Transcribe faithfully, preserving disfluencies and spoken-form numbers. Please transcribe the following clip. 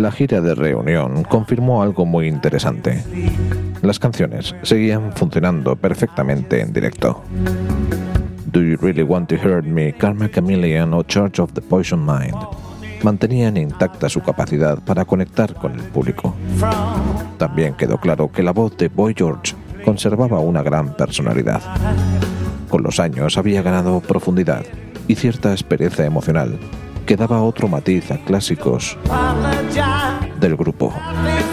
La gira de reunión confirmó algo muy interesante. Las canciones seguían funcionando perfectamente en directo. Do You Really Want to Hurt Me, Karma Chameleon o Church of the Poison Mind mantenían intacta su capacidad para conectar con el público. También quedó claro que la voz de Boy George conservaba una gran personalidad. Con los años había ganado profundidad y cierta aspereza emocional que daba otro matiz a clásicos del grupo.